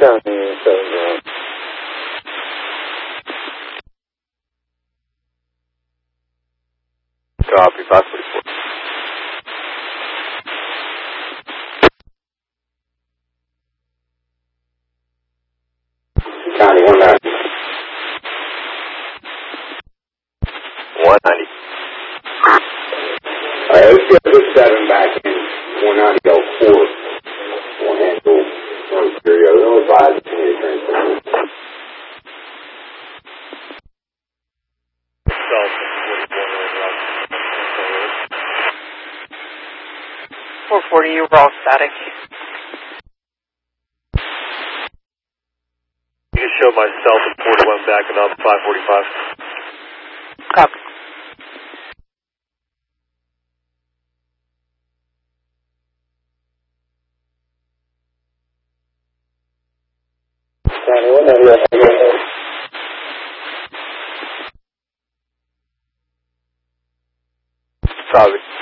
County 7. Copy, 544. County 190. 190. Alright, let's get this 7 back in 190 go forward. One handle, one stereo. No advise to me to transfer. Delta 44, 440, you're raw static. You can show myself at 41 back and up 545. Copy. Copy.